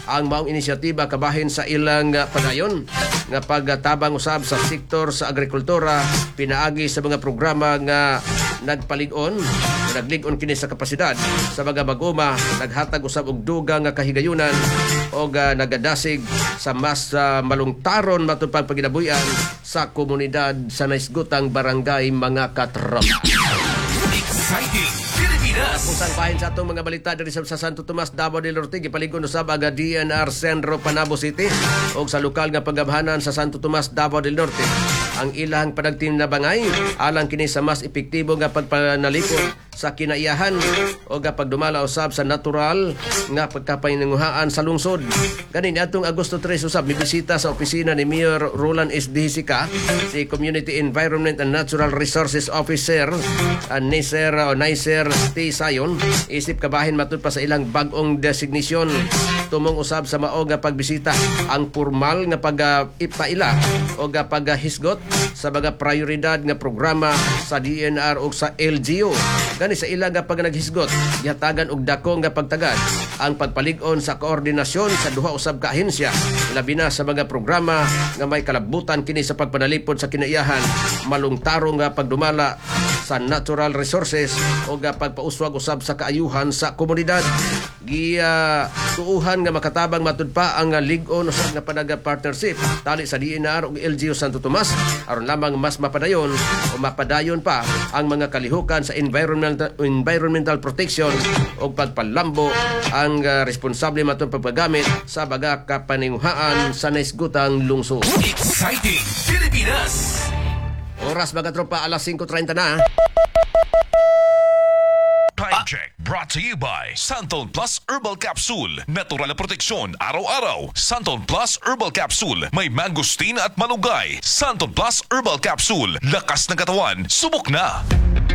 ang maong inisyatiba kabahin sa ilang padayon nga pagtabang usab sa sektor sa agrikultura pinaagi sa mga programa nga nagpalig-on kini sa kapasidad sa mga baguma naghatag usab og dugang nga kahigayunan o nagadasig sa mas malungtaron matud pagpaginabuyan sa komunidad sa naisgutang barangay mga katrop. Exciting Pilipinas! Pusang pahin sa atong mga balita diri sa Santo Tomas, Davao del Norte, gipaligon usab aga DNR Centro Panabo City o sa lokal nga paggamhanan sa Santo Tomas, Davao del Norte. Ang ilang panagtinabangay alang kini sa mas epektibo nga pagpanalipod sa kinaiyahan o pagdumala usab sa natural nga pagkapahinunguhaan sa lungsod. Ganin atong Agosto 3 usab mibisita sa opisina ni Mayor Roland S. Dihisica si Community Environment and Natural Resources Officer Nicer T. Sayon isip kabahin matud pa sa ilang bag-ong designation tumong usab sa mao nga pagbisita ang formal nga pag-ipaila o paghisgot sa mga prioridad nga programa sa DNR o sa LGU. Gani sa ilang nga pag naghisgot gihatagan og dako nga pagtagad ang pagpalig-on sa koordinasyon sa duha usab ka ahensya labi na sa mga programa nga may kalabutan kini sa pagpanalipod sa kinaiyahan malungtarong nga pagdumala sa natural resources o pagpauswag usab sa kaayuhan sa komunidad. Tuuhan nga makatabang matud pa ang lig-on usab nga panaga partnership tali sa DNR ug LGU Santo Tomas aron lamang mas mapadayon o mapadayon pa ang mga kalihukan sa environmental protection o pagpalambo ang responsable matud pagpagamit sa baga kapaninguhaan sa naisgutang lungsod. Exciting Pilipinas! Oras mga tropa, alas 5:30 na. Time check brought to you by Santon Plus Herbal Capsule. Natural na proteksyon araw-araw. Santon Plus Herbal Capsule. May mangosteen at malunggay. Santon Plus Herbal Capsule. Lakas ng katawan. Subok na!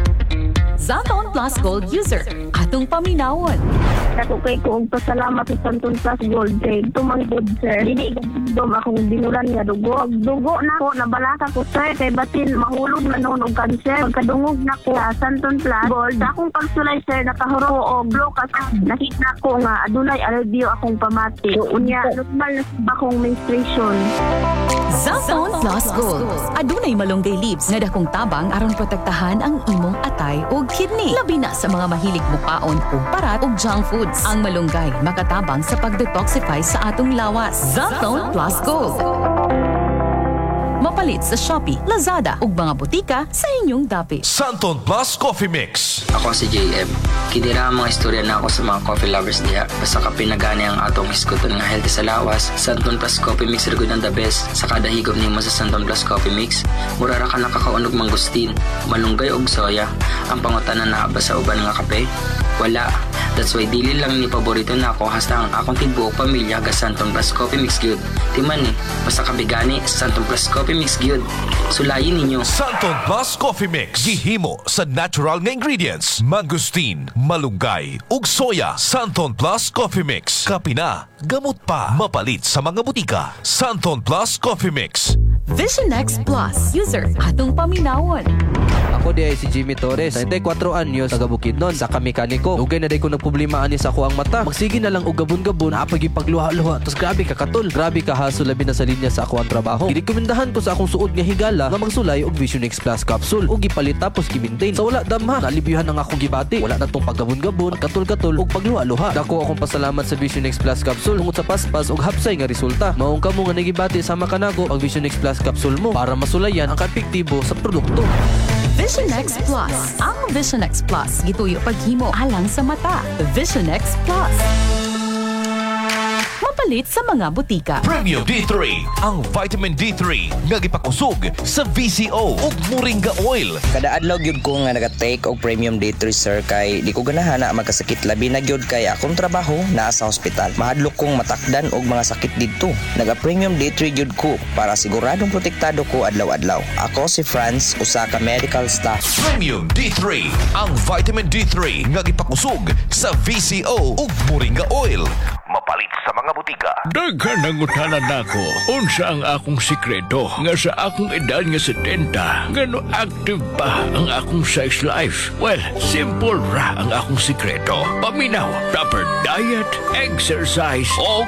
Santon Plus Gold user. Atong paminawon. Ako kay ko pasalamat sa Santon Plus Gold kay tumanggod sir. Dili dom akong binulan nga dugo. Dugo na ko nabalaka ko sir kay batin mahulog na noon og cancer. Pagkadungog na ko sa Santon Plus Gold. Akong pagsulay sir nakahuro og blow kasi nakita ko nga adunay alivio akong pamati. Unya normal na akong menstruation. Santon Plus Gold. Adunay malunggay leaves nga dakong tabang aron protektahan ang imong atay ug kidney. Labi na sa mga mahilig mukaon ug parat ug junk foods. Ang malunggay makatabang sa pag-detoxify sa atong lawas. Santon Plus Gold. Mapalit sa Shopee, Lazada ug mga butika sa inyong dapit. Santon Plus Coffee Mix. Ako si JM. Kinira ang mga istorya na ako sa mga coffee lovers diha. Basta ka pinagani ang atong iskuton nga healthy sa lawas. Santon Plus Coffee Mix rigud ang the best. Sa kada higop nimo sa Santon Plus Coffee Mix, mura ra ka nakakaunog mangustin, malunggay og soya. Ang pangutanan na ba sa uban nga kape? Wala. That's why dili lang ni paborito na ako hasta ang akong tibuok pamilya ga Santon Plus Coffee Mix gyud. Timan ni, basta kabigani Santon Plus Coffee Mix gyud. Sulayin ninyo. Santon Plus Coffee Mix. Gihimo sa natural nga ingredients. Mangosteen, malunggay, ug soya. Santon Plus Coffee Mix. Kapina, gamot pa. Mapalit sa mga butika. Santon Plus Coffee Mix. Vision X Plus user. Atong paminawon. Ako di ay si Jimmy Torres, 94 anyos, taga Bukidnon, sa kamekaniko. Ugay na day ko nagproblema ani sa ako ang mata. Magsige na lang og gabon-gabon, apag ipagluha-luha. Tos grabe ka katol, grabe ka haso labi na sa linya sa ako ang trabaho. Girekomendahan ko sa akong suod nga higala nga magsulay og Vision X Plus capsule ug gipalit tapos gi-maintain. Sa wala damha, nalibiyuhan ang akong gibati. Wala na tong paggabon-gabon, katol-katol ug pagluha-luha. Dako akong pasalamat sa Vision X Plus capsule tungod sa paspas ug hapsay nga resulta. Maong kamo nga nagibati sama kanago ang Vision X Plus capsule mo para masulayan ang epektibo sa produkto. Vision X Plus. Ang Vision X Plus gituyo paghimo alang sa mata. Vision X Plus. Mapalit sa mga butika. Premium D3. Ang vitamin D3 nga gipakusog sa VCO ug Moringa Oil. Kada adlaw gyud ko nga naga-take og Premium D3 sir kay di ko ganahan na magkasakit labi na gyud kay akong trabaho naa sa ospital. Mahadlok kong matakdan og mga sakit didto. Naga-Premium D3 gyud ko para siguradong protektado ko adlaw-adlaw. Ako si Franz, usa ka medical staff. Premium D3. Ang vitamin D3 nga gipakusog sa VCO ug Moringa Oil. Mapalit sa mga butika. Daghan nangutanan nako unsa ang akong sikreto nga sa akong edad nga 70 ngano active pa ang akong sex life. Well, simple ra ang akong sikreto. Paminaw, proper diet, exercise o